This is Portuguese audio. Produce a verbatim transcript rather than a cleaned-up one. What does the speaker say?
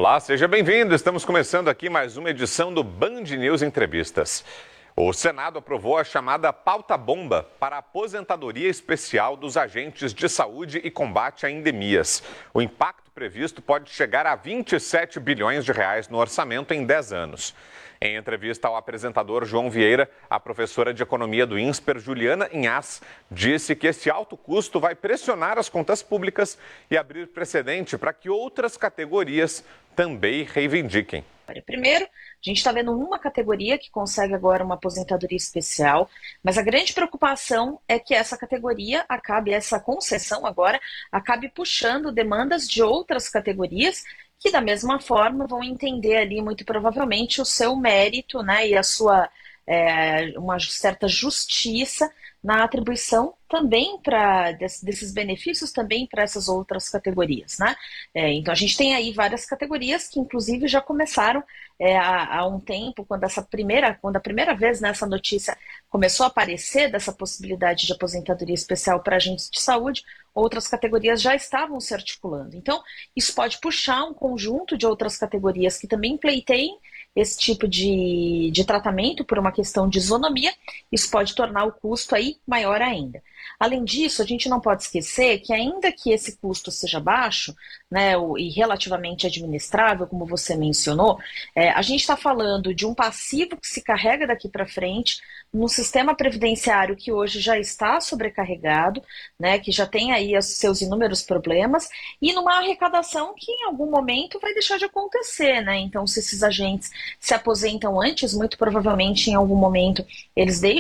Olá, seja bem-vindo. Estamos começando aqui mais uma edição do Band News Entrevistas. O Senado aprovou a chamada pauta-bomba para a aposentadoria especial dos agentes de saúde e combate a endemias. O impacto previsto pode chegar a vinte e sete bilhões de reais no orçamento em dez anos. Em entrevista ao apresentador João Vieira, a professora de economia do INSPER, Juliana Inhas, disse que esse alto custo vai pressionar as contas públicas e abrir precedente para que outras categorias também reivindiquem. Primeiro, a gente está vendo uma categoria que consegue agora uma aposentadoria especial, mas a grande preocupação é que essa categoria acabe, essa concessão agora, acabe puxando demandas de outras categorias que da mesma forma vão entender ali muito provavelmente o seu mérito, né, e a sua, é, uma certa justiça na atribuição também para desses benefícios também para essas outras categorias, né? É, então a gente tem aí várias categorias que inclusive já começaram é, há, há um tempo, quando essa primeira, quando a primeira vez nessa notícia começou a aparecer dessa possibilidade de aposentadoria especial para agentes de saúde, outras categorias já estavam se articulando. Então isso pode puxar um conjunto de outras categorias que também pleiteiem esse tipo de, de tratamento por uma questão de isonomia. Isso pode tornar o custo aí maior ainda. Além disso, a gente não pode esquecer que ainda que esse custo seja baixo, né, e relativamente administrável, como você mencionou, é, a gente está falando de um passivo que se carrega daqui para frente num sistema previdenciário que hoje já está sobrecarregado, né, que já tem aí os seus inúmeros problemas, e numa arrecadação que em algum momento vai deixar de acontecer, né? Então, se esses agentes se aposentam antes, muito provavelmente em algum momento eles deixam